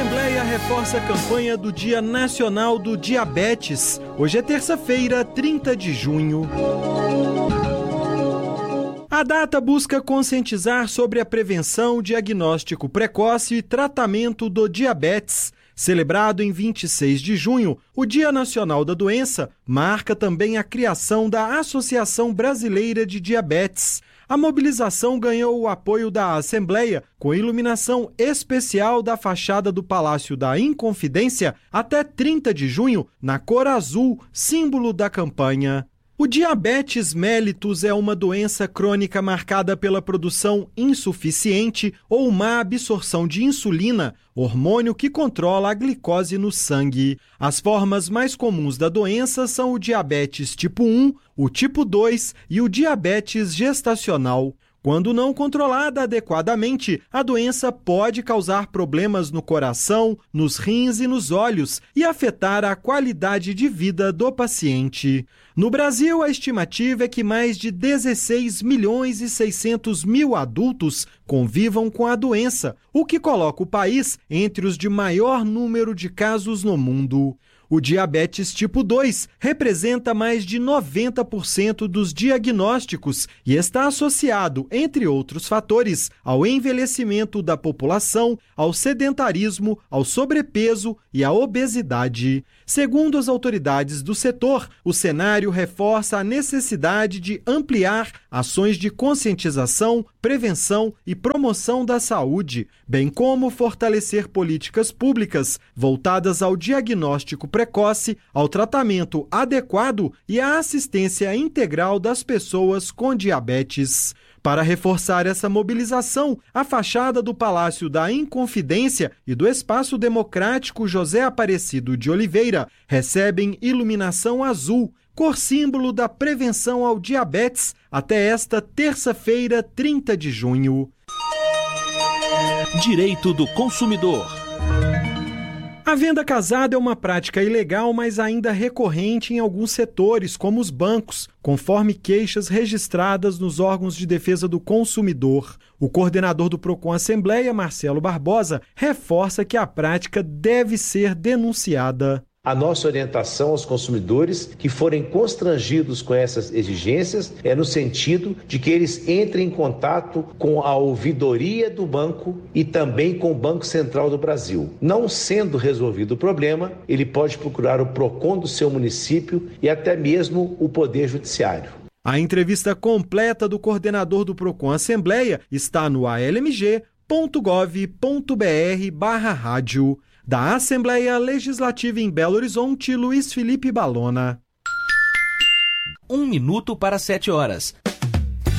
Assembleia reforça a campanha do Dia Nacional do Diabetes. Hoje é terça-feira, 30 de junho. A data busca conscientizar sobre a prevenção, diagnóstico precoce e tratamento do diabetes. Celebrado em 26 de junho, o Dia Nacional da Doença marca também a criação da Associação Brasileira de Diabetes. A mobilização ganhou o apoio da Assembleia, com iluminação especial da fachada do Palácio da Inconfidência até 30 de junho, na cor azul, símbolo da campanha. O diabetes mellitus é uma doença crônica marcada pela produção insuficiente ou má absorção de insulina, hormônio que controla a glicose no sangue. As formas mais comuns da doença são o diabetes tipo 1, o tipo 2 e o diabetes gestacional. Quando não controlada adequadamente, a doença pode causar problemas no coração, nos rins e nos olhos e afetar a qualidade de vida do paciente. No Brasil, a estimativa é que mais de 16 milhões e 600 mil adultos convivam com a doença, o que coloca o país entre os de maior número de casos no mundo. O diabetes tipo 2 representa mais de 90% dos diagnósticos e está associado, entre outros fatores, ao envelhecimento da população, ao sedentarismo, ao sobrepeso e à obesidade. Segundo as autoridades do setor, o cenário reforça a necessidade de ampliar ações de conscientização, prevenção e promoção da saúde, bem como fortalecer políticas públicas voltadas ao diagnóstico precoce, ao tratamento adequado e à assistência integral das pessoas com diabetes. Para reforçar essa mobilização, a fachada do Palácio da Inconfidência e do Espaço Democrático José Aparecido de Oliveira recebem iluminação azul, cor símbolo da prevenção ao diabetes, até esta terça-feira, 30 de junho. Direito do consumidor. A venda casada é uma prática ilegal, mas ainda recorrente em alguns setores, como os bancos, conforme queixas registradas nos órgãos de defesa do consumidor. O coordenador do Procon Assembleia, Marcelo Barbosa, reforça que a prática deve ser denunciada. A nossa orientação aos consumidores que forem constrangidos com essas exigências é no sentido de que eles entrem em contato com a ouvidoria do banco e também com o Banco Central do Brasil. Não sendo resolvido o problema, ele pode procurar o Procon do seu município e até mesmo o Poder Judiciário. A entrevista completa do coordenador do Procon Assembleia está no almg.gov.br/rádio. Da Assembleia Legislativa em Belo Horizonte, Luiz Felipe Balona. 1 minuto para 7 horas.